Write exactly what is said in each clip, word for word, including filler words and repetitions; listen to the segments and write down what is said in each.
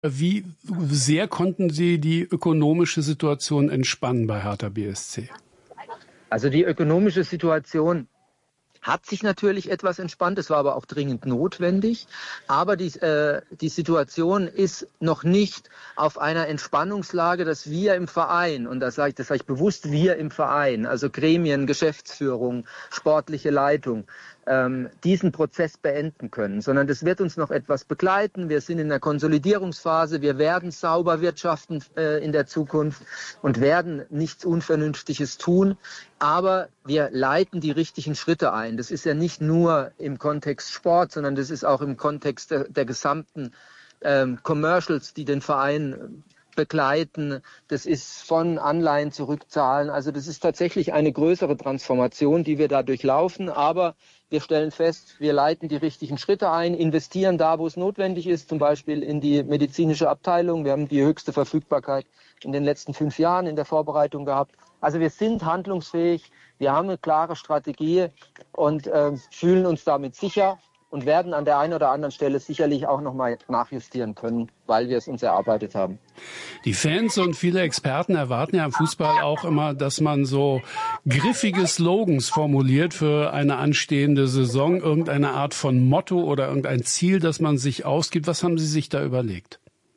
Wie sehr konnten Sie die ökonomische Situation entspannen bei Hertha B S C? Also die ökonomische Situation hat sich natürlich etwas entspannt, es war aber auch dringend notwendig. Aber die, äh, die Situation ist noch nicht auf einer Entspannungslage, dass wir im Verein, und das sage ich, das sage ich bewusst, wir im Verein, also Gremien, Geschäftsführung, sportliche Leitung, ähm, diesen Prozess beenden können, sondern das wird uns noch etwas begleiten. Wir sind in der Konsolidierungsphase, wir werden sauber wirtschaften äh, in der Zukunft und werden nichts Unvernünftiges tun, aber wir leiten die richtigen Schritte ein. Das ist ja nicht nur im Kontext Sport, sondern das ist auch im Kontext der, der gesamten ähm, Commercials, die den Verein begleiten. Das ist von Anleihen zurückzahlen. Also das ist tatsächlich eine größere Transformation, die wir da durchlaufen. Aber wir stellen fest, wir leiten die richtigen Schritte ein, investieren da, wo es notwendig ist, zum Beispiel in die medizinische Abteilung. Wir haben die höchste Verfügbarkeit in den letzten fünf Jahren in der Vorbereitung gehabt. Also wir sind handlungsfähig, wir haben eine klare Strategie und äh, fühlen uns damit sicher und werden an der einen oder anderen Stelle sicherlich auch nochmal nachjustieren können, weil wir es uns erarbeitet haben. Die Fans und viele Experten erwarten ja im Fußball auch immer, dass man so griffige Slogans formuliert für eine anstehende Saison, irgendeine Art von Motto oder irgendein Ziel, das man sich ausgibt. Was haben Sie sich da überlegt?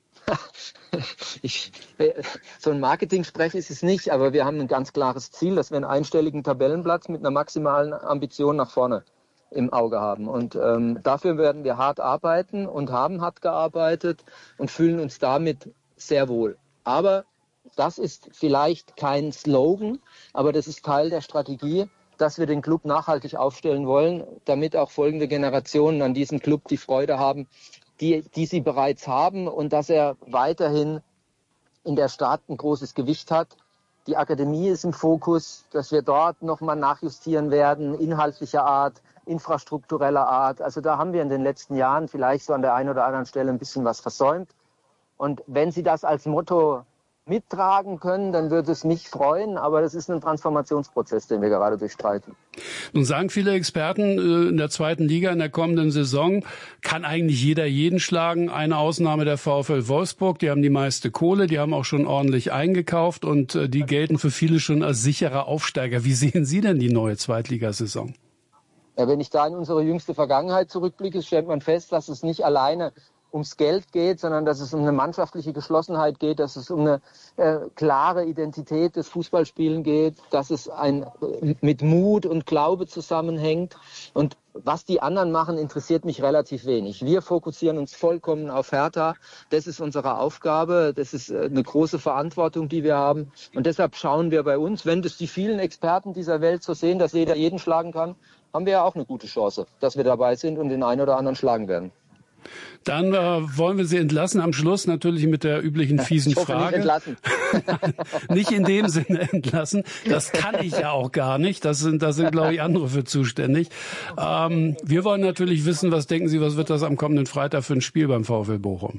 Ich, so ein Marketing-Sprech ist es nicht, aber wir haben ein ganz klares Ziel, dass wir einen einstelligen Tabellenplatz mit einer maximalen Ambition nach vorne im Auge haben. Und ähm, dafür werden wir hart arbeiten und haben hart gearbeitet und fühlen uns damit sehr wohl. Aber das ist vielleicht kein Slogan, aber das ist Teil der Strategie, dass wir den Club nachhaltig aufstellen wollen, damit auch folgende Generationen an diesem Club die Freude haben, die, die sie bereits haben, und dass er weiterhin in der Stadt ein großes Gewicht hat. Die Akademie ist im Fokus, dass wir dort nochmal nachjustieren werden, inhaltlicher Art, infrastruktureller Art. Also da haben wir in den letzten Jahren vielleicht so an der einen oder anderen Stelle ein bisschen was versäumt. Und wenn Sie das als Motto mittragen können, dann würde es mich freuen, aber das ist ein Transformationsprozess, den wir gerade durchstreiten. Nun sagen viele Experten, in der zweiten Liga in der kommenden Saison kann eigentlich jeder jeden schlagen. Eine Ausnahme der VfL Wolfsburg, die haben die meiste Kohle, die haben auch schon ordentlich eingekauft und die gelten für viele schon als sicherer Aufsteiger. Wie sehen Sie denn die neue Zweitligasaison? Ja, wenn ich da in unsere jüngste Vergangenheit zurückblicke, stellt man fest, dass es nicht alleine ums Geld geht, sondern dass es um eine mannschaftliche Geschlossenheit geht, dass es um eine äh, klare Identität des Fußballspielen geht, dass es ein, äh, mit Mut und Glaube zusammenhängt. Und was die anderen machen, interessiert mich relativ wenig. Wir fokussieren uns vollkommen auf Hertha. Das ist unsere Aufgabe. Das ist äh, eine große Verantwortung, die wir haben. Und deshalb schauen wir bei uns, wenn das die vielen Experten dieser Welt so sehen, dass jeder jeden schlagen kann, haben wir ja auch eine gute Chance, dass wir dabei sind und den einen oder anderen schlagen werden. Dann äh, wollen wir Sie entlassen. Am Schluss natürlich mit der üblichen fiesen ich hoffe, Frage. Nicht entlassen. Nicht in dem Sinne entlassen. Das kann ich ja auch gar nicht. Das sind, da sind, glaube ich, andere für zuständig. Ähm, wir wollen natürlich wissen, was denken Sie, was wird das am kommenden Freitag für ein Spiel beim VfL Bochum?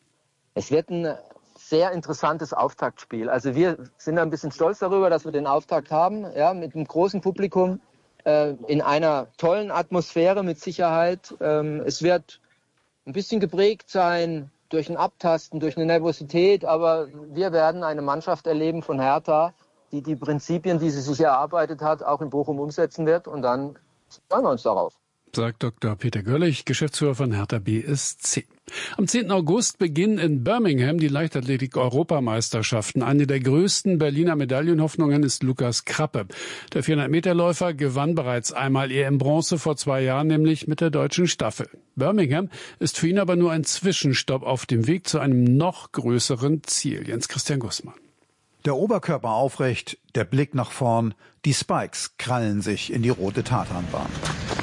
Es wird ein sehr interessantes Auftaktspiel. Also wir sind ein bisschen stolz darüber, dass wir den Auftakt haben, ja, mit einem großen Publikum, äh, in einer tollen Atmosphäre mit Sicherheit. Ähm, es wird ein bisschen geprägt sein durch ein Abtasten, durch eine Nervosität, aber wir werden eine Mannschaft erleben von Hertha, die die Prinzipien, die sie sich erarbeitet hat, auch in Bochum umsetzen wird, und dann freuen wir uns darauf. Sagt Doktor Peter Görlich, Geschäftsführer von Hertha B S C. Am zehnten August beginnen in Birmingham die Leichtathletik-Europameisterschaften. Eine der größten Berliner Medaillenhoffnungen ist Lukas Krappe. Der vierhundert-Meter-Läufer gewann bereits einmal E M-Bronze vor zwei Jahren, nämlich mit der deutschen Staffel. Birmingham ist für ihn aber nur ein Zwischenstopp auf dem Weg zu einem noch größeren Ziel. Jens Christian Gussmann. Der Oberkörper aufrecht, der Blick nach vorn, die Spikes krallen sich in die rote Tatanbahn.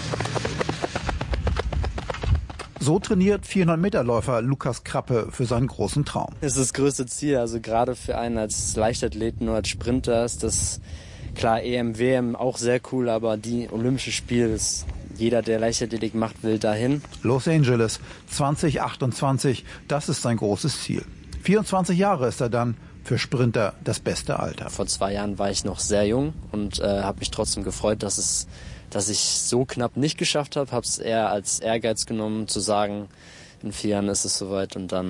So trainiert vierhundert-Meter-Läufer Lukas Krappe für seinen großen Traum. Das ist das größte Ziel, also gerade für einen als Leichtathleten oder als Sprinter ist das, klar, E M, W M auch sehr cool, aber die Olympische Spiele, ist, jeder, der Leichtathletik macht, will dahin. Los Angeles zwanzig achtundzwanzig, das ist sein großes Ziel. vierundzwanzig Jahre ist er dann, für Sprinter das beste Alter. Vor zwei Jahren war ich noch sehr jung und äh, habe mich trotzdem gefreut, dass es dass ich so knapp nicht geschafft habe, habe es eher als Ehrgeiz genommen, zu sagen, in vier Jahren ist es soweit und dann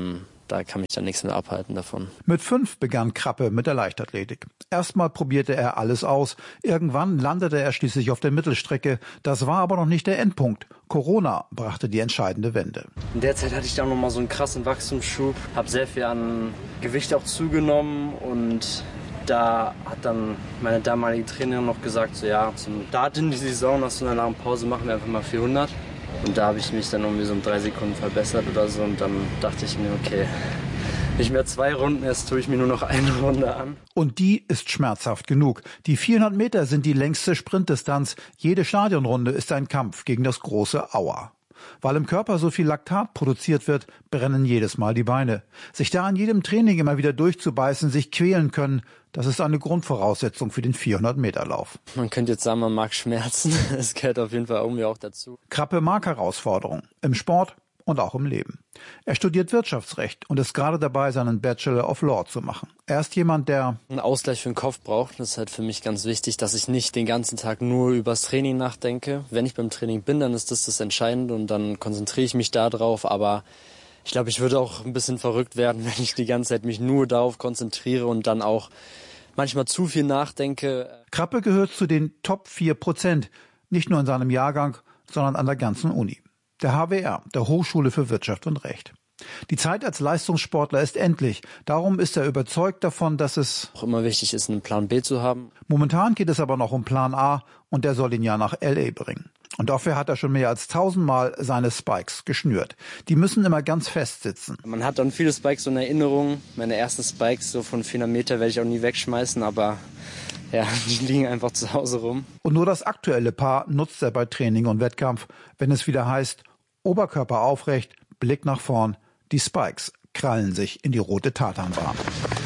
da kann mich dann nichts mehr abhalten davon. Mit fünf begann Krappe mit der Leichtathletik. Erstmal probierte er alles aus. Irgendwann landete er schließlich auf der Mittelstrecke. Das war aber noch nicht der Endpunkt. Corona brachte die entscheidende Wende. In der Zeit hatte ich dann nochmal so einen krassen Wachstumsschub, habe sehr viel an Gewicht auch zugenommen und da hat dann meine damalige Trainerin noch gesagt, so ja, zum Start in die Saison, nach so einer langen Pause machen wir einfach mal vierhundert. Und da habe ich mich dann irgendwie so um drei Sekunden verbessert oder so und dann dachte ich mir, okay, nicht mehr zwei Runden, jetzt tue ich mir nur noch eine Runde an. Und die ist schmerzhaft genug. Die vierhundert Meter sind die längste Sprintdistanz. Jede Stadionrunde ist ein Kampf gegen das große Aua. Weil im Körper so viel Laktat produziert wird, brennen jedes Mal die Beine. Sich da an jedem Training immer wieder durchzubeißen, sich quälen können, das ist eine Grundvoraussetzung für den vierhundert-Meter-Lauf. Man könnte jetzt sagen, man mag Schmerzen. Es gehört auf jeden Fall irgendwie auch dazu. Krappe mag Herausforderungen. Im Sport und auch im Leben. Er studiert Wirtschaftsrecht und ist gerade dabei, seinen Bachelor of Law zu machen. Er ist jemand, der einen Ausgleich für den Kopf braucht. Das ist halt für mich ganz wichtig, dass ich nicht den ganzen Tag nur übers Training nachdenke. Wenn ich beim Training bin, dann ist das das Entscheidende und dann konzentriere ich mich da drauf. Aber ich glaube, ich würde auch ein bisschen verrückt werden, wenn ich die ganze Zeit mich nur darauf konzentriere und dann auch manchmal zu viel nachdenke. Krappe gehört zu den Top vier Prozent, nicht nur in seinem Jahrgang, sondern an der ganzen Uni. Der H W R, der Hochschule für Wirtschaft und Recht. Die Zeit als Leistungssportler ist endlich. Darum ist er überzeugt davon, dass es auch immer wichtig ist, einen Plan B zu haben. Momentan geht es aber noch um Plan A und der soll ihn ja nach L A bringen. Und dafür hat er schon mehr als tausendmal seine Spikes geschnürt. Die müssen immer ganz fest sitzen. Man hat dann viele Spikes so in Erinnerung. Meine ersten Spikes so von vierhundert Meter werde ich auch nie wegschmeißen, aber ja, die liegen einfach zu Hause rum. Und nur das aktuelle Paar nutzt er bei Training und Wettkampf, wenn es wieder heißt, Oberkörper aufrecht, Blick nach vorn, die Spikes krallen sich in die rote Tatanbahn.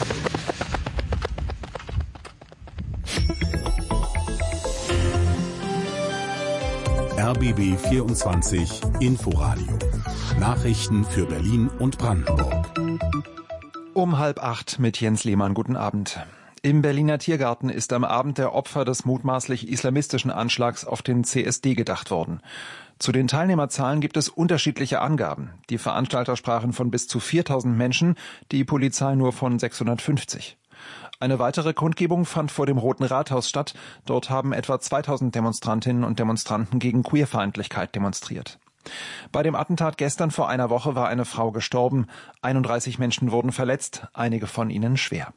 R B B vierundzwanzig Inforadio. Nachrichten für Berlin und Brandenburg. Um halb acht mit Jens Lehmann. Guten Abend. Im Berliner Tiergarten ist am Abend der Opfer des mutmaßlich islamistischen Anschlags auf den C S D gedacht worden. Zu den Teilnehmerzahlen gibt es unterschiedliche Angaben. Die Veranstalter sprachen von bis zu viertausend Menschen, die Polizei nur von sechshundertfünfzig. Eine weitere Kundgebung fand vor dem Roten Rathaus statt. Dort haben etwa zweitausend Demonstrantinnen und Demonstranten gegen Queerfeindlichkeit demonstriert. Bei dem Attentat gestern vor einer Woche war eine Frau gestorben. einunddreißig Menschen wurden verletzt, einige von ihnen schwer.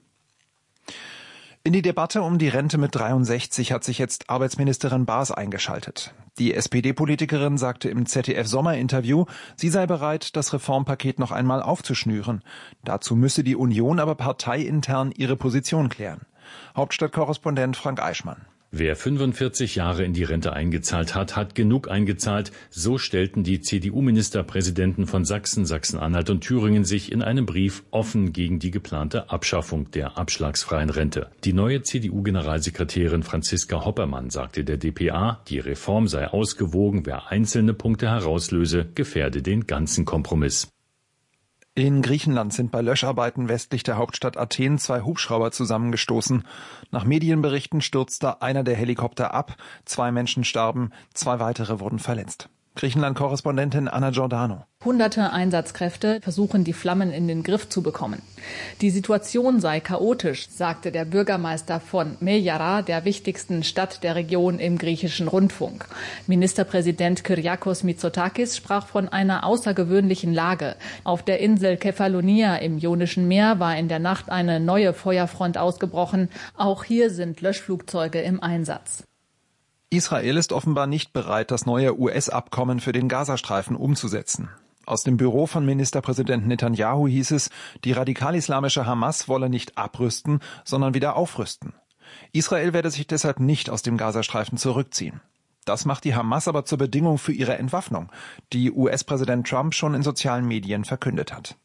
In die Debatte um die Rente mit dreiundsechzig hat sich jetzt Arbeitsministerin Baas eingeschaltet. Die S P D-Politikerin sagte im Z D F-Sommerinterview, sie sei bereit, das Reformpaket noch einmal aufzuschnüren. Dazu müsse die Union aber parteiintern ihre Position klären. Hauptstadtkorrespondent Frank Eichmann. Wer fünfundvierzig Jahre in die Rente eingezahlt hat, hat genug eingezahlt. So stellten die C D U-Ministerpräsidenten von Sachsen, Sachsen-Anhalt und Thüringen sich in einem Brief offen gegen die geplante Abschaffung der abschlagsfreien Rente. Die neue C D U-Generalsekretärin Franziska Hoppermann sagte der D P A, die Reform sei ausgewogen, wer einzelne Punkte herauslöse, gefährde den ganzen Kompromiss. In Griechenland sind bei Löscharbeiten westlich der Hauptstadt Athen zwei Hubschrauber zusammengestoßen. Nach Medienberichten stürzte einer der Helikopter ab, zwei Menschen starben, zwei weitere wurden verletzt. Griechenland-Korrespondentin Anna Giordano. Hunderte Einsatzkräfte versuchen, die Flammen in den Griff zu bekommen. Die Situation sei chaotisch, sagte der Bürgermeister von Meyara, der wichtigsten Stadt der Region, im griechischen Rundfunk. Ministerpräsident Kyriakos Mitsotakis sprach von einer außergewöhnlichen Lage. Auf der Insel Kefalonia im Ionischen Meer war in der Nacht eine neue Feuerfront ausgebrochen. Auch hier sind Löschflugzeuge im Einsatz. Israel ist offenbar nicht bereit, das neue U S-Abkommen für den Gazastreifen umzusetzen. Aus dem Büro von Ministerpräsident Netanyahu hieß es, die radikal-islamische Hamas wolle nicht abrüsten, sondern wieder aufrüsten. Israel werde sich deshalb nicht aus dem Gazastreifen zurückziehen. Das macht die Hamas aber zur Bedingung für ihre Entwaffnung, die U S-Präsident Trump schon in sozialen Medien verkündet hat.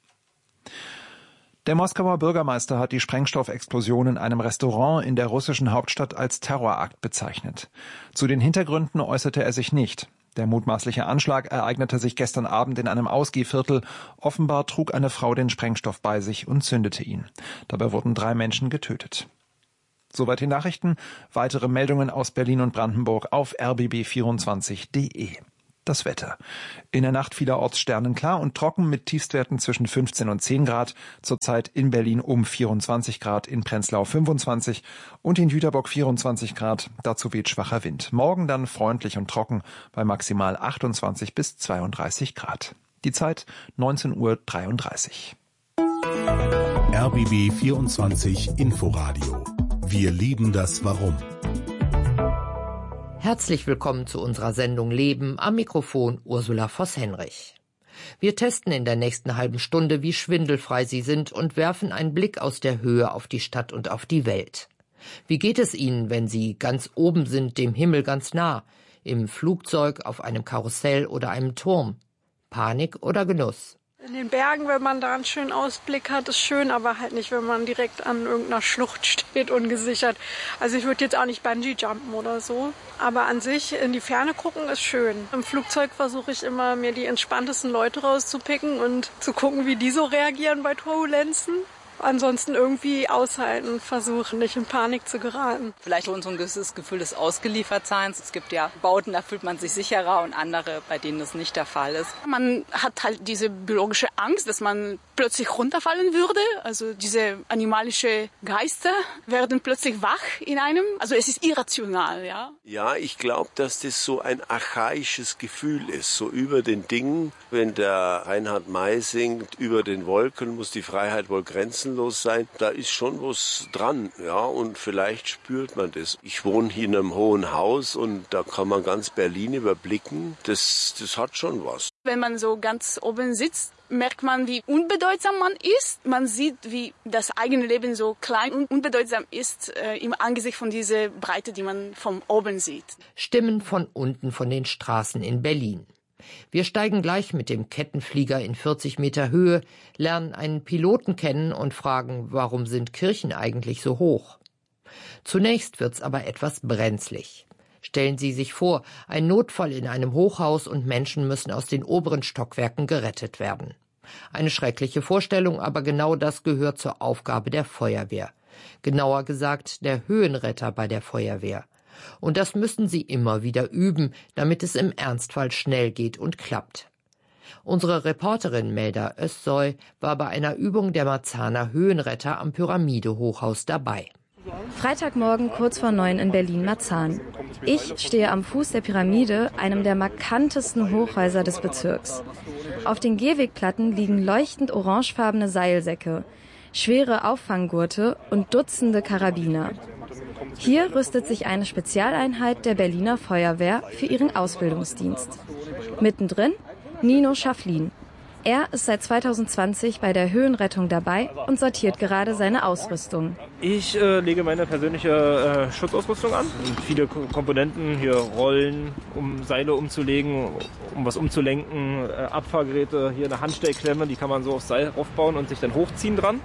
Der Moskauer Bürgermeister hat die Sprengstoffexplosion in einem Restaurant in der russischen Hauptstadt als Terrorakt bezeichnet. Zu den Hintergründen äußerte er sich nicht. Der mutmaßliche Anschlag ereignete sich gestern Abend in einem Ausgehviertel. Offenbar trug eine Frau den Sprengstoff bei sich und zündete ihn. Dabei wurden drei Menschen getötet. Soweit die Nachrichten. Weitere Meldungen aus Berlin und Brandenburg auf r b b vierundzwanzig punkt d e. Das Wetter. In der Nacht vielerorts sternenklar und trocken mit Tiefstwerten zwischen fünfzehn und zehn Grad. Zurzeit in Berlin um vierundzwanzig Grad, in Prenzlau fünfundzwanzig und in Jüterbock vierundzwanzig Grad. Dazu weht schwacher Wind. Morgen dann freundlich und trocken bei maximal achtundzwanzig bis zweiunddreißig Grad. Die Zeit neunzehn Uhr dreiunddreißig. R B B vierundzwanzig Inforadio. Wir lieben das Warum. Herzlich willkommen zu unserer Sendung Leben, am Mikrofon Ursula Voss-Henrich. Wir testen in der nächsten halben Stunde, wie schwindelfrei Sie sind und werfen einen Blick aus der Höhe auf die Stadt und auf die Welt. Wie geht es Ihnen, wenn Sie ganz oben sind, dem Himmel ganz nah, im Flugzeug, auf einem Karussell oder einem Turm? Panik oder Genuss? In den Bergen, wenn man da einen schönen Ausblick hat, ist schön, aber halt nicht, wenn man direkt an irgendeiner Schlucht steht, ungesichert. Also ich würde jetzt auch nicht Bungee-jumpen oder so. Aber an sich in die Ferne gucken ist schön. Im Flugzeug versuche ich immer, mir die entspanntesten Leute rauszupicken und zu gucken, wie die so reagieren bei Turbulenzen. Ansonsten irgendwie aushalten, versuchen, nicht in Panik zu geraten. Vielleicht schon so ein gewisses Gefühl des Ausgeliefertseins. Es gibt ja Bauten, da fühlt man sich sicherer und andere, bei denen das nicht der Fall ist. Man hat halt diese biologische Angst, dass man plötzlich runterfallen würde. Also diese animalische Geister werden plötzlich wach in einem. Also es ist irrational, ja. Ja, ich glaube, dass das so ein archaisches Gefühl ist, so über den Dingen. Wenn der Reinhard May singt, über den Wolken muss die Freiheit wohl grenzenlos sein, da ist schon was dran, ja, und vielleicht spürt man das. Ich wohne hier in einem hohen Haus und da kann man ganz Berlin überblicken. Das, das hat schon was. Wenn man so ganz oben sitzt, merkt man, wie unbedeutsam man ist. Man sieht, wie das eigene Leben so klein und unbedeutsam ist äh, im Angesicht von dieser Breite, die man von oben sieht. Stimmen von unten von den Straßen in Berlin. Wir steigen gleich mit dem Kettenflieger in vierzig Meter Höhe, lernen einen Piloten kennen und fragen, warum sind Kirchen eigentlich so hoch? Zunächst wird's aber etwas brenzlig. Stellen Sie sich vor, ein Notfall in einem Hochhaus und Menschen müssen aus den oberen Stockwerken gerettet werden. Eine schreckliche Vorstellung, aber genau das gehört zur Aufgabe der Feuerwehr. Genauer gesagt, der Höhenretter bei der Feuerwehr. Und das müssen sie immer wieder üben, damit es im Ernstfall schnell geht und klappt. Unsere Reporterin Melda Özsoy war bei einer Übung der Marzahner Höhenretter am Pyramide-Hochhaus dabei. Freitagmorgen kurz vor neun in Berlin-Marzahn. Ich stehe am Fuß der Pyramide, einem der markantesten Hochhäuser des Bezirks. Auf den Gehwegplatten liegen leuchtend orangefarbene Seilsäcke, schwere Auffanggurte und Dutzende Karabiner. Hier rüstet sich eine Spezialeinheit der Berliner Feuerwehr für ihren Ausbildungsdienst. Mittendrin Nino Schafflin. Er ist seit zweitausendzwanzig bei der Höhenrettung dabei und sortiert gerade seine Ausrüstung. Ich äh, lege meine persönliche äh, Schutzausrüstung an. Und viele Komponenten, hier Rollen, um Seile umzulegen, um was umzulenken, äh, Abfahrgeräte, hier eine Handstellklemme, die kann man so aufs Seil aufbauen und sich dann hochziehen dran.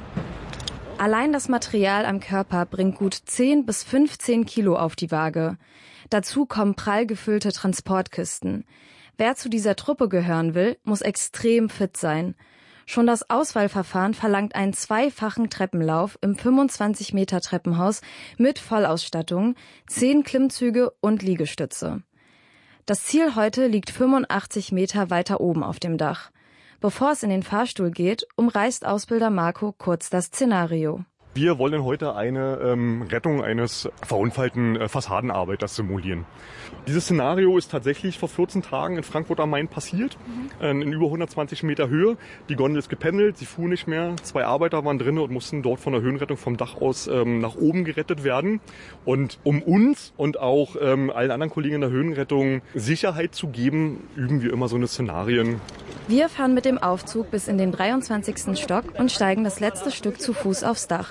Allein das Material am Körper bringt gut zehn bis fünfzehn Kilo auf die Waage. Dazu kommen prall gefüllte Transportkisten. Wer zu dieser Truppe gehören will, muss extrem fit sein. Schon das Auswahlverfahren verlangt einen zweifachen Treppenlauf im fünfundzwanzig Meter Treppenhaus mit Vollausstattung, zehn Klimmzüge und Liegestütze. Das Ziel heute liegt fünfundachtzig Meter weiter oben auf dem Dach. Bevor es in den Fahrstuhl geht, umreißt Ausbilder Marco kurz das Szenario. Wir wollen heute eine ähm, Rettung eines verunfallten äh, Fassadenarbeiters simulieren. Dieses Szenario ist tatsächlich vor vierzehn Tagen in Frankfurt am Main passiert, mhm. äh, in über hundertzwanzig Meter Höhe. Die Gondel ist gependelt, sie fuhr nicht mehr. Zwei Arbeiter waren drin und mussten dort von der Höhenrettung vom Dach aus ähm, nach oben gerettet werden. Und um uns und auch ähm, allen anderen Kollegen in der Höhenrettung Sicherheit zu geben, üben wir immer so eine Szenarien. Wir fahren mit dem Aufzug bis in den dreiundzwanzigsten Stock und steigen das letzte Stück zu Fuß aufs Dach.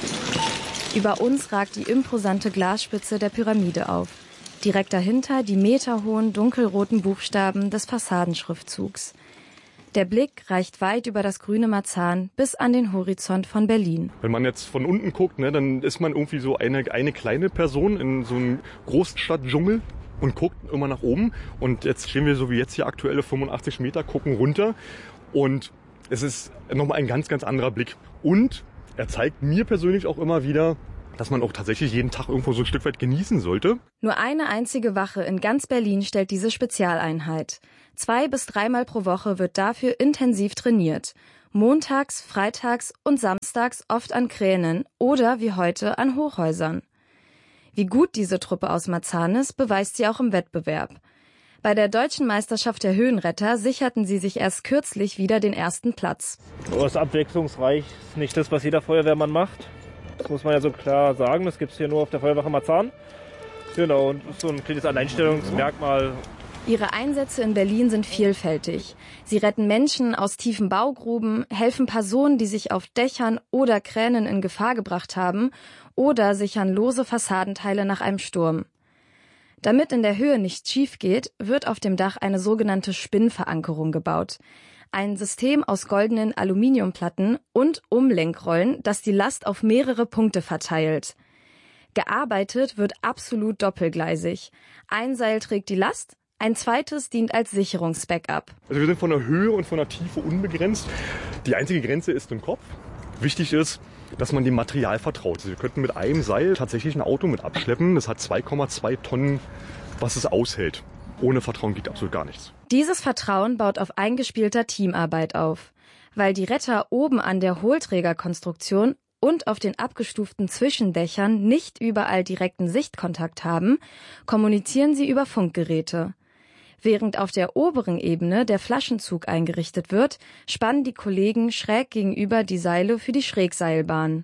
Über uns ragt die imposante Glasspitze der Pyramide auf. Direkt dahinter die meterhohen dunkelroten Buchstaben des Fassadenschriftzugs. Der Blick reicht weit über das grüne Marzahn bis an den Horizont von Berlin. Wenn man jetzt von unten guckt, ne, dann ist man irgendwie so eine, eine kleine Person in so einem Großstadtdschungel und guckt immer nach oben. Und jetzt stehen wir so wie jetzt hier aktuelle fünfundachtzig Meter, gucken runter. Und es ist nochmal ein ganz, ganz anderer Blick. Und er zeigt mir persönlich auch immer wieder, dass man auch tatsächlich jeden Tag irgendwo so ein Stück weit genießen sollte. Nur eine einzige Wache in ganz Berlin stellt diese Spezialeinheit. Zwei bis dreimal pro Woche wird dafür intensiv trainiert. Montags, freitags und samstags oft an Kränen oder wie heute an Hochhäusern. Wie gut diese Truppe aus Marzahn ist, beweist sie auch im Wettbewerb. Bei der Deutschen Meisterschaft der Höhenretter sicherten sie sich erst kürzlich wieder den ersten Platz. Oh, ist abwechslungsreich, ist nicht das, was jeder Feuerwehrmann macht. Das muss man ja so klar sagen, das gibt es hier nur auf der Feuerwache Marzahn. Genau, und so ein kleines Alleinstellungsmerkmal. Ihre Einsätze in Berlin sind vielfältig. Sie retten Menschen aus tiefen Baugruben, helfen Personen, die sich auf Dächern oder Kränen in Gefahr gebracht haben, oder sichern lose Fassadenteile nach einem Sturm. Damit in der Höhe nichts schief geht, wird auf dem Dach eine sogenannte Spinnverankerung gebaut. Ein System aus goldenen Aluminiumplatten und Umlenkrollen, das die Last auf mehrere Punkte verteilt. Gearbeitet wird absolut doppelgleisig. Ein Seil trägt die Last, ein zweites dient als Sicherungsbackup. Also wir sind von der Höhe und von der Tiefe unbegrenzt. Die einzige Grenze ist im Kopf. Wichtig ist, dass man dem Material vertraut. Also wir könnten mit einem Seil tatsächlich ein Auto mit abschleppen. Das hat zwei Komma zwei Tonnen, was es aushält. Ohne Vertrauen geht absolut gar nichts. Dieses Vertrauen baut auf eingespielter Teamarbeit auf. Weil die Retter oben an der Hohlträgerkonstruktion und auf den abgestuften Zwischendächern nicht überall direkten Sichtkontakt haben, kommunizieren sie über Funkgeräte. Während auf der oberen Ebene der Flaschenzug eingerichtet wird, spannen die Kollegen schräg gegenüber die Seile für die Schrägseilbahn.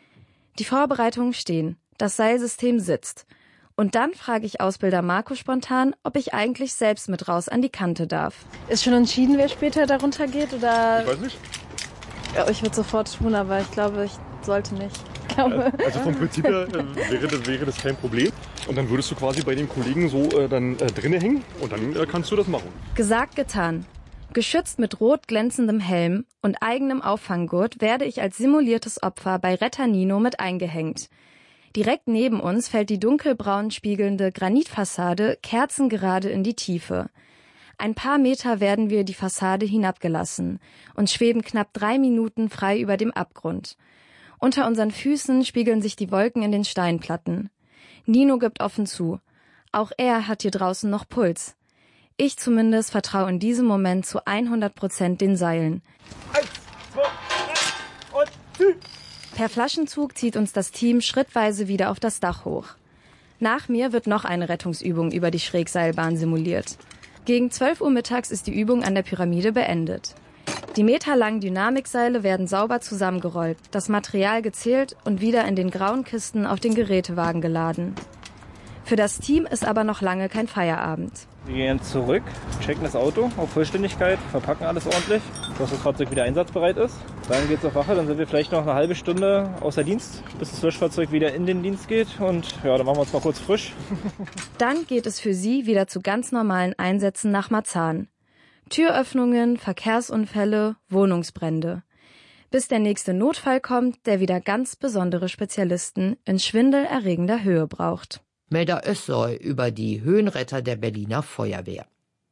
Die Vorbereitungen stehen, das Seilsystem sitzt. Und dann frage ich Ausbilder Marco spontan, ob ich eigentlich selbst mit raus an die Kante darf. Ist schon entschieden, wer später darunter geht? Oder? Ich weiß nicht. Ja, ich würde sofort tun, aber ich glaube, ich sollte nicht. Ich glaube. Also vom Prinzip her äh, wäre, das, wäre das kein Problem. Und dann würdest du quasi bei den Kollegen so äh, dann äh, drinnen hängen und dann äh, kannst du das machen. Gesagt, getan. Geschützt mit rot glänzendem Helm und eigenem Auffanggurt werde ich als simuliertes Opfer bei Retter Nino mit eingehängt. Direkt neben uns fällt die dunkelbraun spiegelnde Granitfassade kerzengerade in die Tiefe. Ein paar Meter werden wir die Fassade hinabgelassen und schweben knapp drei Minuten frei über dem Abgrund. Unter unseren Füßen spiegeln sich die Wolken in den Steinplatten. Nino gibt offen zu. Auch er hat hier draußen noch Puls. Ich zumindest vertraue in diesem Moment zu hundert Prozent den Seilen. Eins, zwei, drei und zieh! Per Flaschenzug zieht uns das Team schrittweise wieder auf das Dach hoch. Nach mir wird noch eine Rettungsübung über die Schrägseilbahn simuliert. Gegen zwölf Uhr mittags ist die Übung an der Pyramide beendet. Die meterlangen Dynamikseile werden sauber zusammengerollt, das Material gezählt und wieder in den grauen Kisten auf den Gerätewagen geladen. Für das Team ist aber noch lange kein Feierabend. Wir gehen zurück, checken das Auto auf Vollständigkeit, verpacken alles ordentlich, dass das Fahrzeug wieder einsatzbereit ist. Dann geht's auf Wache, dann sind wir vielleicht noch eine halbe Stunde außer Dienst, bis das Löschfahrzeug wieder in den Dienst geht. Und ja, dann machen wir uns mal kurz frisch. Dann geht es für sie wieder zu ganz normalen Einsätzen nach Marzahn. Türöffnungen, Verkehrsunfälle, Wohnungsbrände. Bis der nächste Notfall kommt, der wieder ganz besondere Spezialisten in schwindelerregender Höhe braucht. Melda Özsoy über die Höhenretter der Berliner Feuerwehr.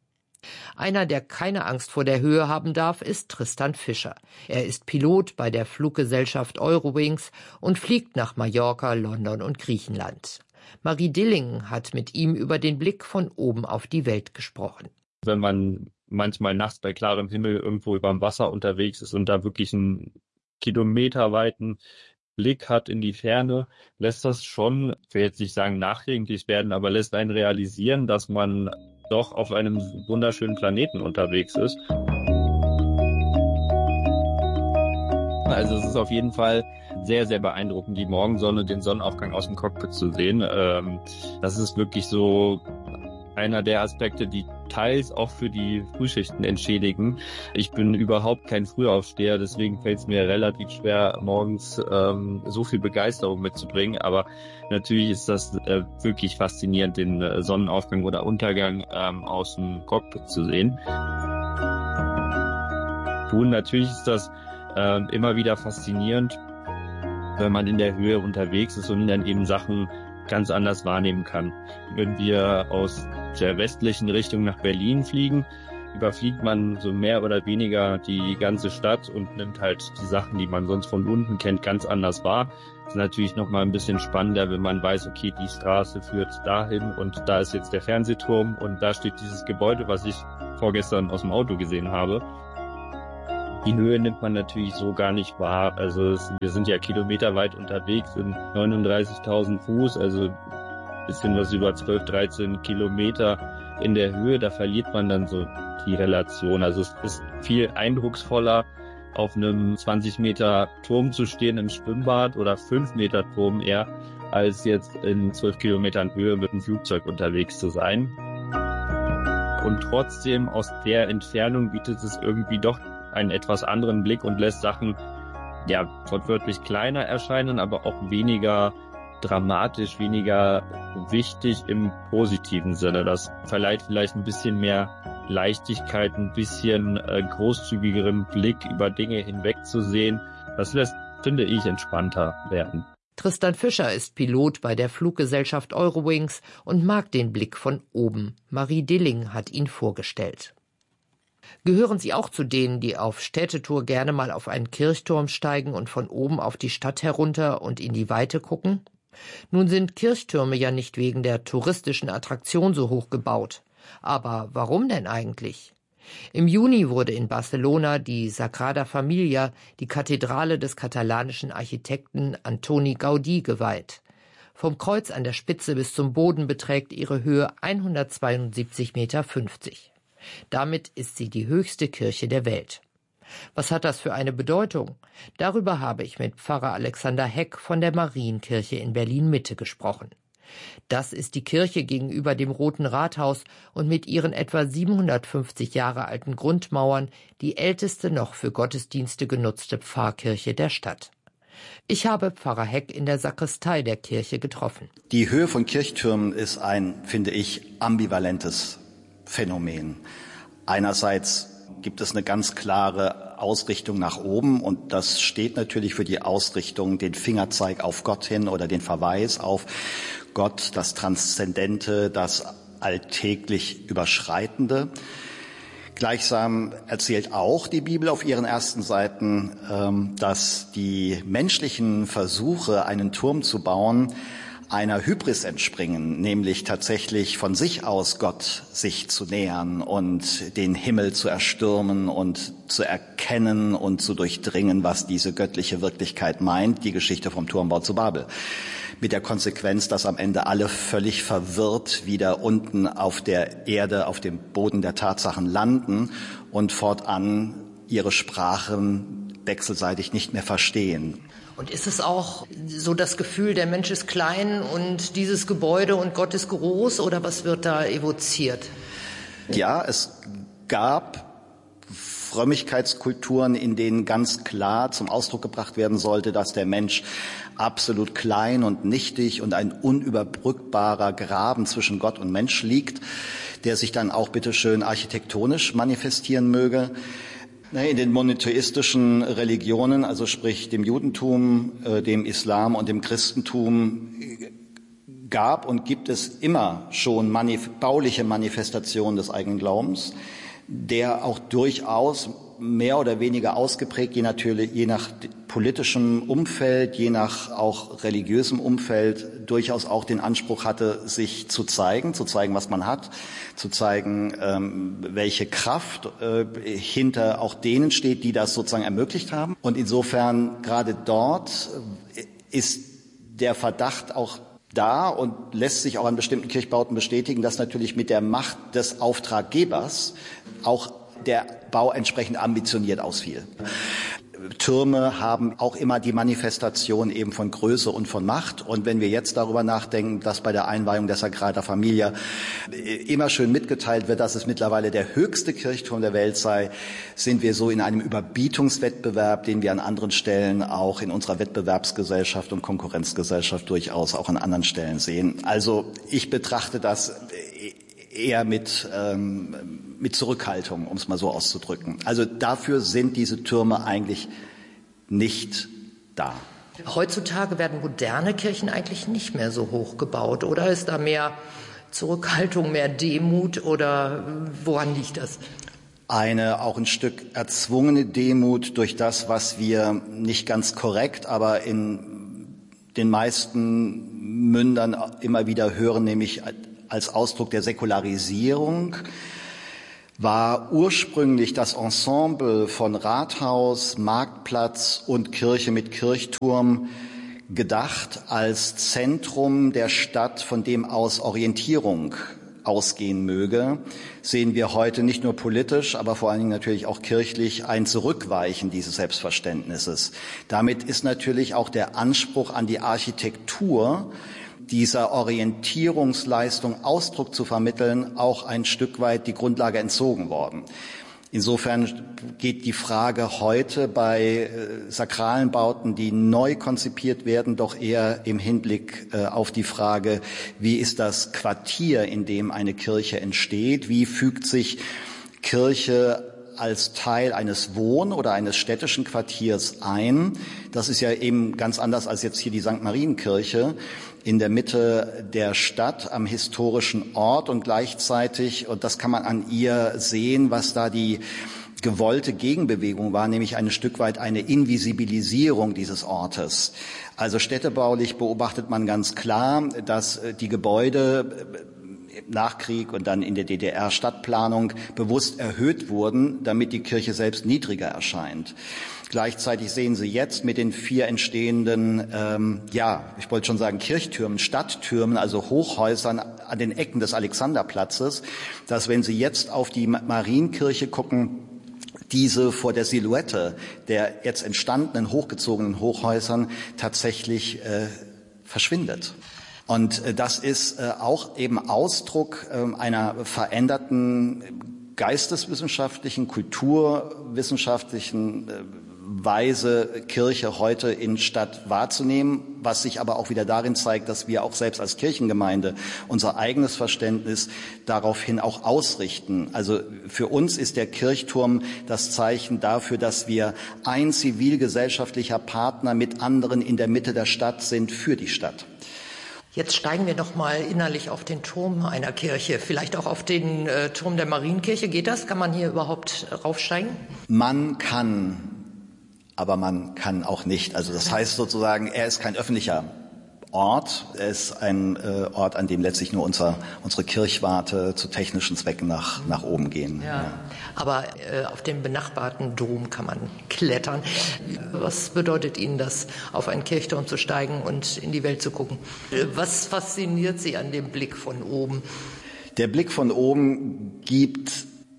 Einer, der keine Angst vor der Höhe haben darf, ist Tristan Fischer. Er ist Pilot bei der Fluggesellschaft Eurowings und fliegt nach Mallorca, London und Griechenland. Marie Dillingen hat mit ihm über den Blick von oben auf die Welt gesprochen. Wenn man manchmal nachts bei klarem Himmel irgendwo über dem Wasser unterwegs ist und da wirklich einen kilometerweiten Blick hat in die Ferne, lässt das schon, ich will jetzt nicht sagen nachdenklich werden, aber lässt einen realisieren, dass man doch auf einem wunderschönen Planeten unterwegs ist. Also es ist auf jeden Fall sehr, sehr beeindruckend, die Morgensonne, den Sonnenaufgang aus dem Cockpit zu sehen. Das ist wirklich so einer der Aspekte, die teils auch für die Frühschichten entschädigen. Ich bin überhaupt kein Frühaufsteher, deswegen fällt es mir relativ schwer, morgens ähm, so viel Begeisterung mitzubringen. Aber natürlich ist das äh, wirklich faszinierend, den äh, Sonnenaufgang oder Untergang ähm, aus dem Cockpit zu sehen. Und natürlich ist das äh, immer wieder faszinierend, wenn man in der Höhe unterwegs ist und dann eben Sachen ganz anders wahrnehmen kann. Wenn wir aus der westlichen Richtung nach Berlin fliegen, überfliegt man so mehr oder weniger die ganze Stadt und nimmt halt die Sachen, die man sonst von unten kennt, ganz anders wahr. Das ist natürlich nochmal ein bisschen spannender, wenn man weiß, okay, die Straße führt dahin und da ist jetzt der Fernsehturm und da steht dieses Gebäude, was ich vorgestern aus dem Auto gesehen habe. Die Höhe nimmt man natürlich so gar nicht wahr. Also es, wir sind ja kilometerweit unterwegs, sind neununddreißigtausend Fuß, also ein bisschen was über zwölf, dreizehn Kilometer in der Höhe. Da verliert man dann so die Relation. Also es ist viel eindrucksvoller, auf einem zwanzig Meter Turm zu stehen im Schwimmbad oder fünf Meter Turm eher, als jetzt in zwölf Kilometern Höhe mit dem Flugzeug unterwegs zu sein. Und trotzdem aus der Entfernung bietet es irgendwie doch einen etwas anderen Blick und lässt Sachen ja wortwörtlich kleiner erscheinen, aber auch weniger dramatisch, weniger wichtig im positiven Sinne. Das verleiht vielleicht ein bisschen mehr Leichtigkeit, ein bisschen äh, großzügigeren Blick über Dinge hinwegzusehen. Das lässt, finde ich, entspannter werden. Tristan Fischer ist Pilot bei der Fluggesellschaft Eurowings und mag den Blick von oben. Marie Dilling hat ihn vorgestellt. Gehören Sie auch zu denen, die auf Städtetour gerne mal auf einen Kirchturm steigen und von oben auf die Stadt herunter und in die Weite gucken? Nun sind Kirchtürme ja nicht wegen der touristischen Attraktion so hoch gebaut. Aber warum denn eigentlich? Im Juni wurde in Barcelona die Sagrada Familia, die Kathedrale des katalanischen Architekten Antoni Gaudí, geweiht. Vom Kreuz an der Spitze bis zum Boden beträgt ihre Höhe hundertzweiundsiebzig Komma fünfzig Meter. Damit ist sie die höchste Kirche der Welt. Was hat das für eine Bedeutung? Darüber habe ich mit Pfarrer Alexander Heck von der Marienkirche in Berlin-Mitte gesprochen. Das ist die Kirche gegenüber dem Roten Rathaus und mit ihren etwa siebenhundertfünfzig Jahre alten Grundmauern die älteste noch für Gottesdienste genutzte Pfarrkirche der Stadt. Ich habe Pfarrer Heck in der Sakristei der Kirche getroffen. Die Höhe von Kirchtürmen ist ein, finde ich, ambivalentes Phänomen. Einerseits gibt es eine ganz klare Ausrichtung nach oben und das steht natürlich für die Ausrichtung, den Fingerzeig auf Gott hin oder den Verweis auf Gott, das Transzendente, das alltäglich Überschreitende. Gleichsam erzählt auch die Bibel auf ihren ersten Seiten, dass die menschlichen Versuche, einen Turm zu bauen, einer Hybris entspringen, nämlich tatsächlich von sich aus Gott sich zu nähern und den Himmel zu erstürmen und zu erkennen und zu durchdringen, was diese göttliche Wirklichkeit meint, die Geschichte vom Turmbau zu Babel. Mit der Konsequenz, dass am Ende alle völlig verwirrt wieder unten auf der Erde, auf dem Boden der Tatsachen landen und fortan ihre Sprachen wechselseitig nicht mehr verstehen. Und ist es auch so das Gefühl, der Mensch ist klein und dieses Gebäude und Gott ist groß, oder was wird da evoziert? Ja, es gab Frömmigkeitskulturen, in denen ganz klar zum Ausdruck gebracht werden sollte, dass der Mensch absolut klein und nichtig und ein unüberbrückbarer Graben zwischen Gott und Mensch liegt, der sich dann auch bitteschön architektonisch manifestieren möge. In den monotheistischen Religionen, also sprich dem Judentum, dem Islam und dem Christentum, gab und gibt es immer schon manif- bauliche Manifestationen des eigenen Glaubens, der auch durchaus mehr oder weniger ausgeprägt, je, natürlich, je nach politischem Umfeld, je nach auch religiösem Umfeld, durchaus auch den Anspruch hatte, sich zu zeigen, zu zeigen, was man hat, zu zeigen, ähm, welche Kraft äh, hinter auch denen steht, die das sozusagen ermöglicht haben. Und insofern gerade dort ist der Verdacht auch da und lässt sich auch an bestimmten Kirchbauten bestätigen, dass natürlich mit der Macht des Auftraggebers auch der Bau entsprechend ambitioniert ausfiel. Türme haben auch immer die Manifestation eben von Größe und von Macht. Und wenn wir jetzt darüber nachdenken, dass bei der Einweihung der Sagrada Familia immer schön mitgeteilt wird, dass es mittlerweile der höchste Kirchturm der Welt sei, sind wir so in einem Überbietungswettbewerb, den wir an anderen Stellen auch in unserer Wettbewerbsgesellschaft und Konkurrenzgesellschaft durchaus auch an anderen Stellen sehen. Also ich betrachte das eher mit, ähm, mit Zurückhaltung, um es mal so auszudrücken. Also dafür sind diese Türme eigentlich nicht da. Heutzutage werden moderne Kirchen eigentlich nicht mehr so hoch gebaut, oder ist da mehr Zurückhaltung, mehr Demut, oder woran liegt das? eine auch ein Stück erzwungene Demut durch das, was wir nicht ganz korrekt, aber in den meisten Mündern immer wieder hören, nämlich als Ausdruck der Säkularisierung, war ursprünglich das Ensemble von Rathaus, Marktplatz und Kirche mit Kirchturm gedacht als Zentrum der Stadt, von dem aus Orientierung ausgehen möge, sehen wir heute nicht nur politisch, aber vor allen Dingen natürlich auch kirchlich ein Zurückweichen dieses Selbstverständnisses. Damit ist natürlich auch der Anspruch an die Architektur dieser Orientierungsleistung Ausdruck zu vermitteln, auch ein Stück weit die Grundlage entzogen worden. Insofern geht die Frage heute bei äh, sakralen Bauten, die neu konzipiert werden, doch eher im Hinblick äh, auf die Frage, wie ist das Quartier, in dem eine Kirche entsteht? Wie fügt sich Kirche als Teil eines Wohn- oder eines städtischen Quartiers ein? Das ist ja eben ganz anders als jetzt hier die Sankt Marienkirche in der Mitte der Stadt am historischen Ort und gleichzeitig, und das kann man an ihr sehen, was da die gewollte Gegenbewegung war, nämlich ein Stück weit eine Invisibilisierung dieses Ortes. Also städtebaulich beobachtet man ganz klar, dass die Gebäude im Nachkrieg und dann in der D D R-Stadtplanung bewusst erhöht wurden, damit die Kirche selbst niedriger erscheint. Gleichzeitig sehen Sie jetzt mit den vier entstehenden, ähm, ja, ich wollte schon sagen Kirchtürmen, Stadttürmen, also Hochhäusern an den Ecken des Alexanderplatzes, dass wenn Sie jetzt auf die Marienkirche gucken, diese vor der Silhouette der jetzt entstandenen hochgezogenen Hochhäusern tatsächlich äh, verschwindet. Und äh, das ist äh, auch eben Ausdruck äh, einer veränderten geisteswissenschaftlichen, kulturwissenschaftlichen äh, Weise, Kirche heute in Stadt wahrzunehmen, was sich aber auch wieder darin zeigt, dass wir auch selbst als Kirchengemeinde unser eigenes Verständnis daraufhin auch ausrichten. Also für uns ist der Kirchturm das Zeichen dafür, dass wir ein zivilgesellschaftlicher Partner mit anderen in der Mitte der Stadt sind für die Stadt. Jetzt steigen wir noch mal innerlich auf den Turm einer Kirche, vielleicht auch auf den äh, Turm der Marienkirche. Geht das? Kann man hier überhaupt raufsteigen? Man kann, aber man kann auch nicht. Also das heißt sozusagen, er ist kein öffentlicher Ort. Er ist ein äh, Ort, an dem letztlich nur unser, unsere Kirchwarte zu technischen Zwecken nach, nach oben gehen. Ja. Ja. Aber äh, auf dem benachbarten Dom kann man klettern. Was bedeutet Ihnen das, auf einen Kirchturm zu steigen und in die Welt zu gucken? Was fasziniert Sie an dem Blick von oben? Der Blick von oben gibt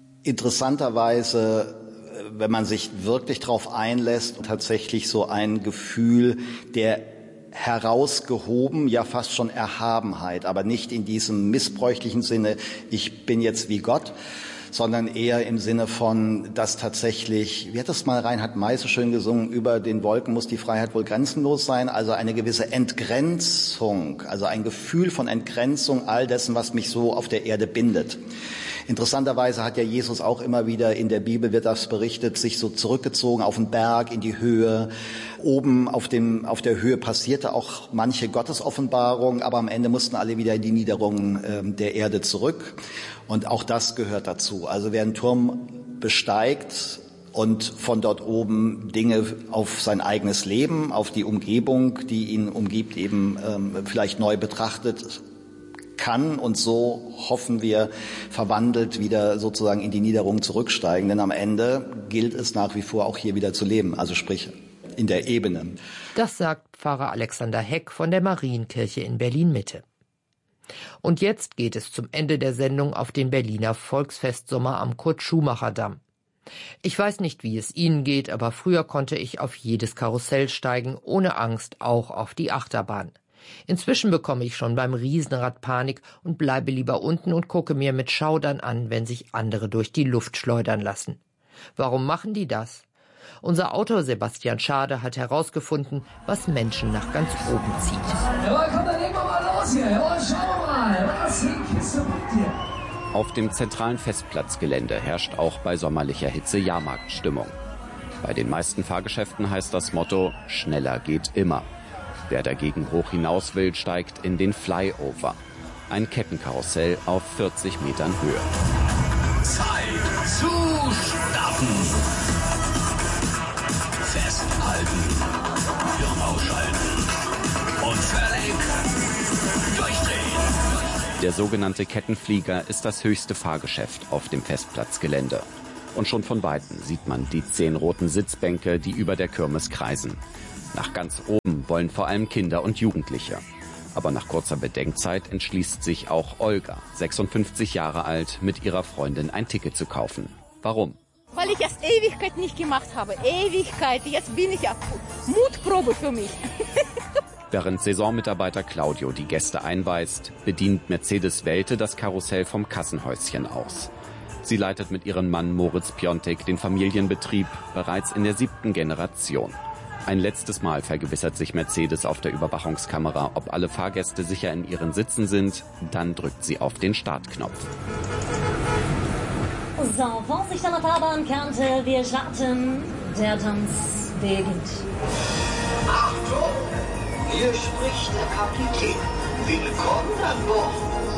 interessanterweise, wenn man sich wirklich darauf einlässt, tatsächlich so ein Gefühl der herausgehoben, ja fast schon Erhabenheit, aber nicht in diesem missbräuchlichen Sinne, ich bin jetzt wie Gott, sondern eher im Sinne von, dass tatsächlich, wie hat das mal Reinhard May so schön gesungen, über den Wolken muss die Freiheit wohl grenzenlos sein, also eine gewisse Entgrenzung, also ein Gefühl von Entgrenzung all dessen, was mich so auf der Erde bindet. Interessanterweise hat ja Jesus auch immer wieder, in der Bibel wird das berichtet, sich so zurückgezogen auf den Berg, in die Höhe. Oben auf dem, auf der Höhe passierte auch manche Gottesoffenbarung, aber am Ende mussten alle wieder in die Niederung äh, der Erde zurück. Und auch das gehört dazu. Also wer einen Turm besteigt und von dort oben Dinge auf sein eigenes Leben, auf die Umgebung, die ihn umgibt, eben ähm, vielleicht neu betrachtet, kann und so, hoffen wir, verwandelt wieder sozusagen in die Niederung zurücksteigen. Denn am Ende gilt es nach wie vor auch hier wieder zu leben, also sprich in der Ebene. Das sagt Pfarrer Alexander Heck von der Marienkirche in Berlin-Mitte. Und jetzt geht es zum Ende der Sendung auf den Berliner Volksfestsommer am Kurt-Schumacher-Damm. Ich weiß nicht, wie es Ihnen geht, aber früher konnte ich auf jedes Karussell steigen, ohne Angst, auch auf die Achterbahn. Inzwischen bekomme ich schon beim Riesenrad Panik und bleibe lieber unten und gucke mir mit Schaudern an, wenn sich andere durch die Luft schleudern lassen. Warum machen die das? Unser Autor Sebastian Schade hat herausgefunden, was Menschen nach ganz oben zieht. Jawohl, komm, dann legen wir mal los hier. Jawohl, schauen wir mal. Was für eine Kiste bringt ihr? Auf dem zentralen Festplatzgelände herrscht auch bei sommerlicher Hitze Jahrmarktstimmung. Bei den meisten Fahrgeschäften heißt das Motto, schneller geht immer. Wer dagegen hoch hinaus will, steigt in den Flyover. Ein Kettenkarussell auf vierzig Metern Höhe. Zeit zu starten. Festhalten, Hirn ausschalten und verlenken. Durchdrehen. Der sogenannte Kettenflieger ist das höchste Fahrgeschäft auf dem Festplatzgelände. Und schon von Weitem sieht man die zehn roten Sitzbänke, die über der Kirmes kreisen. Nach ganz oben wollen vor allem Kinder und Jugendliche. Aber nach kurzer Bedenkzeit entschließt sich auch Olga, sechsundfünfzig Jahre alt, mit ihrer Freundin ein Ticket zu kaufen. Warum? Weil ich es Ewigkeit nicht gemacht habe. Ewigkeit. Jetzt bin ich ja Mutprobe für mich. Während Saisonmitarbeiter Claudio die Gäste einweist, bedient Mercedes Welte das Karussell vom Kassenhäuschen aus. Sie leitet mit ihrem Mann Moritz Piontek den Familienbetrieb bereits in der siebten Generation. Ein letztes Mal vergewissert sich Mercedes auf der Überwachungskamera, ob alle Fahrgäste sicher in ihren Sitzen sind. Dann drückt sie auf den Startknopf. So, Vorsicht an der Fahrbahnkante, wir starten. Der Tanz beginnt. Achtung, hier spricht der Kapitän. Willkommen an Bord.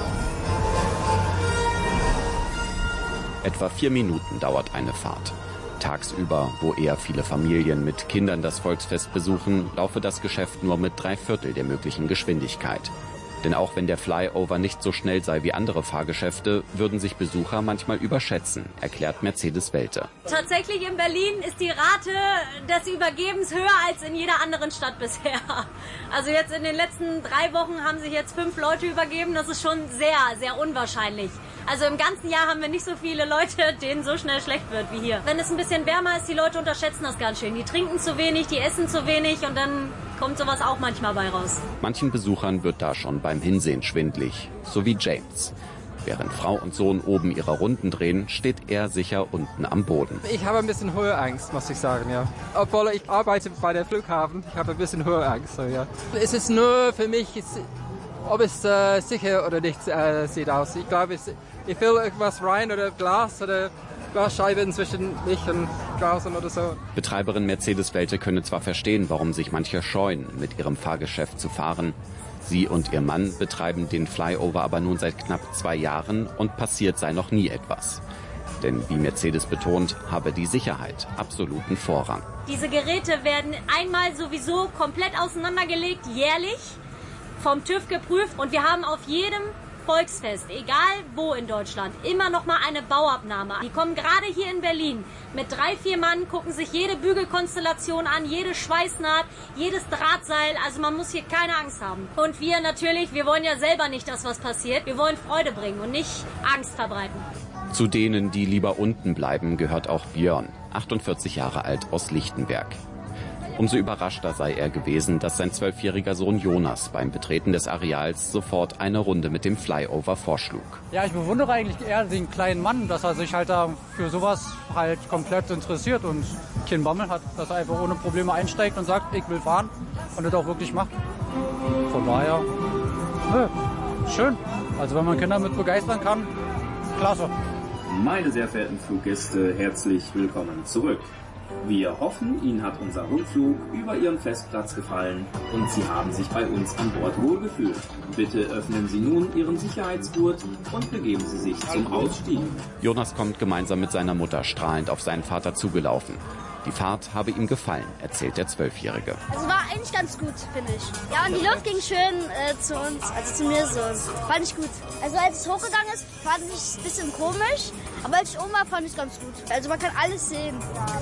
Etwa vier Minuten dauert eine Fahrt. Tagsüber, wo eher viele Familien mit Kindern das Volksfest besuchen, laufe das Geschäft nur mit drei Viertel der möglichen Geschwindigkeit. Denn auch wenn der Flyover nicht so schnell sei wie andere Fahrgeschäfte, würden sich Besucher manchmal überschätzen, erklärt Mercedes Welte. Tatsächlich in Berlin ist die Rate des Übergebens höher als in jeder anderen Stadt bisher. Also jetzt in den letzten drei Wochen haben sich jetzt fünf Leute übergeben. Das ist schon sehr, sehr unwahrscheinlich. Also im ganzen Jahr haben wir nicht so viele Leute, denen so schnell schlecht wird wie hier. Wenn es ein bisschen wärmer ist, die Leute unterschätzen das ganz schön. Die trinken zu wenig, die essen zu wenig und dann kommt sowas auch manchmal bei raus. Manchen Besuchern wird da schon beim Hinsehen schwindlig, so wie James. Während Frau und Sohn oben ihre Runden drehen, steht er sicher unten am Boden. Ich habe ein bisschen Höheangst, muss ich sagen, ja. Obwohl ich arbeite bei der Flughafen, ich habe ein bisschen Höheangst, so, ja. Es ist nur für mich, ob es äh, sicher oder nicht äh, sieht aus. Ich glaube, ich, ich will irgendwas rein oder Glas oder Glasscheiben zwischen mich und draußen oder so. Betreiberin Mercedes Welte könne zwar verstehen, warum sich manche scheuen, mit ihrem Fahrgeschäft zu fahren. Sie und ihr Mann betreiben den Flyover aber nun seit knapp zwei Jahren und passiert sei noch nie etwas. Denn wie Mercedes betont, habe die Sicherheit absoluten Vorrang. Diese Geräte werden einmal sowieso komplett auseinandergelegt, jährlich, vom TÜV geprüft und wir haben auf jedem Volksfest, egal wo in Deutschland, immer noch mal eine Bauabnahme. Die kommen gerade hier in Berlin mit drei, vier Mann, gucken sich jede Bügelkonstellation an, jede Schweißnaht, jedes Drahtseil. Also man muss hier keine Angst haben. Und wir natürlich, wir wollen ja selber nicht, dass was passiert. Wir wollen Freude bringen und nicht Angst verbreiten. Zu denen, die lieber unten bleiben, gehört auch Björn, achtundvierzig Jahre alt, aus Lichtenberg. Umso überraschter sei er gewesen, dass sein zwölfjähriger Sohn Jonas beim Betreten des Areals sofort eine Runde mit dem Flyover vorschlug. Ja, ich bewundere eigentlich eher den kleinen Mann, dass er sich halt da für sowas halt komplett interessiert und keinen Bammel hat, dass er einfach ohne Probleme einsteigt und sagt, ich will fahren und das auch wirklich macht. Von daher, nö, schön. Also wenn man Kinder mit begeistern kann, klasse. Meine sehr verehrten Fluggäste, herzlich willkommen zurück. Wir hoffen, Ihnen hat unser Rundflug über Ihren Festplatz gefallen und Sie haben sich bei uns an Bord wohlgefühlt. Bitte öffnen Sie nun Ihren Sicherheitsgurt und begeben Sie sich zum Ausstieg. Jonas kommt gemeinsam mit seiner Mutter strahlend auf seinen Vater zugelaufen. Die Fahrt habe ihm gefallen, erzählt der Zwölfjährige. Also war eigentlich ganz gut, finde ich. Ja, und die Luft ging schön äh, zu uns, also zu mir so. Fand ich gut. Also als es hochgegangen ist, fand ich es ein bisschen komisch. Aber als ich oben war, fand ich es ganz gut. Also man kann alles sehen.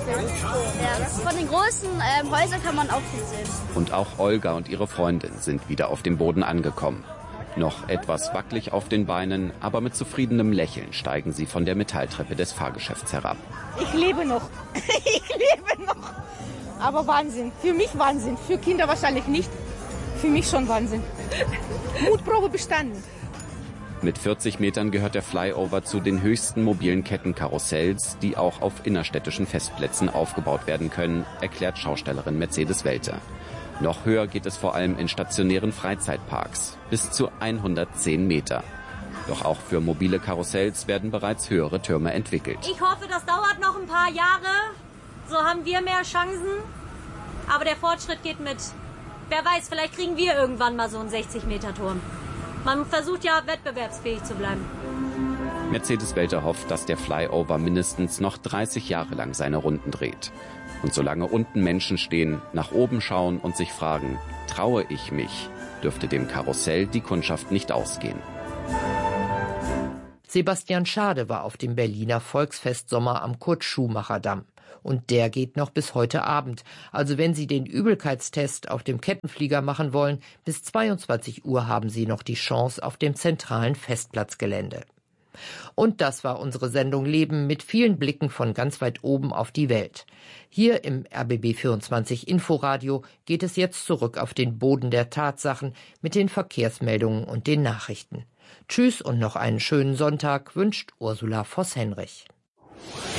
Ja, von den großen ähm, Häusern kann man auch viel sehen. Und auch Olga und ihre Freundin sind wieder auf dem Boden angekommen. Noch etwas wackelig auf den Beinen, aber mit zufriedenem Lächeln steigen sie von der Metalltreppe des Fahrgeschäfts herab. Ich lebe noch. Ich lebe noch. Aber Wahnsinn. Für mich Wahnsinn. Für Kinder wahrscheinlich nicht. Für mich schon Wahnsinn. Mutprobe bestanden. Mit vierzig Metern gehört der Flyover zu den höchsten mobilen Kettenkarussells, die auch auf innerstädtischen Festplätzen aufgebaut werden können, erklärt Schaustellerin Mercedes Welte. Noch höher geht es vor allem in stationären Freizeitparks, bis zu hundertzehn Meter. Doch auch für mobile Karussells werden bereits höhere Türme entwickelt. Ich hoffe, das dauert noch ein paar Jahre. So haben wir mehr Chancen. Aber der Fortschritt geht mit. Wer weiß, vielleicht kriegen wir irgendwann mal so einen sechzig Meter Turm. Man versucht ja, wettbewerbsfähig zu bleiben. Mercedes-Welter hofft, dass der Flyover mindestens noch dreißig Jahre lang seine Runden dreht. Und solange unten Menschen stehen, nach oben schauen und sich fragen, traue ich mich, dürfte dem Karussell die Kundschaft nicht ausgehen. Sebastian Schade war auf dem Berliner Volksfestsommer am Kurt-Schumacher-Damm. Und der geht noch bis heute Abend. Also wenn Sie den Übelkeitstest auf dem Kettenflieger machen wollen, bis zweiundzwanzig Uhr haben Sie noch die Chance auf dem zentralen Festplatzgelände. Und das war unsere Sendung Leben mit vielen Blicken von ganz weit oben auf die Welt. Hier im R B B vierundzwanzig Inforadio geht es jetzt zurück auf den Boden der Tatsachen mit den Verkehrsmeldungen und den Nachrichten. Tschüss und noch einen schönen Sonntag wünscht Ursula Voss-Henrich.